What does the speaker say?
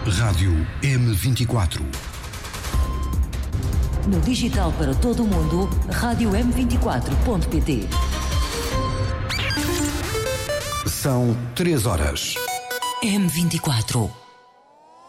Rádio M24. No digital para todo o mundo, Rádio M24.pt. São 3 horas. M24.